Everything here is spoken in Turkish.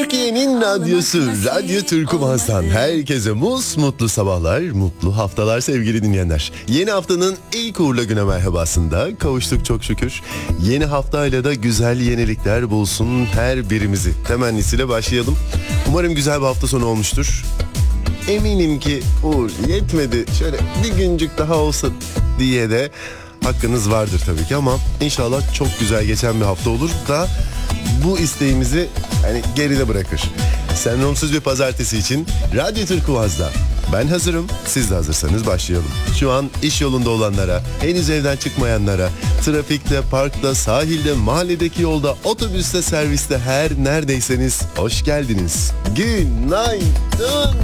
Türkiye'nin radyosu Radyo Turkumaz'dan herkese mutlu sabahlar, mutlu haftalar sevgili dinleyenler. Yeni haftanın ilk uğurlu güne merhabasında kavuştuk çok şükür. Yeni haftayla da güzel yenilikler bulsun her birimizi. Temennisiyle başlayalım. Umarım güzel bir hafta sonu olmuştur. Eminim ki Uğur yetmedi, şöyle bir güncük daha olsa diye de hakkınız vardır tabii ki, ama inşallah çok güzel geçen bir hafta olur da bu isteğimizi geride bırakır. Sendromsuz bir pazartesi için Radyo Turkumaz'da ben hazırım, siz de hazırsanız başlayalım. Şu an iş yolunda olanlara, henüz evden çıkmayanlara, trafikte, parkta, sahilde, mahalledeki yolda, otobüste, serviste, her neredeyseniz hoş geldiniz. Günaydın.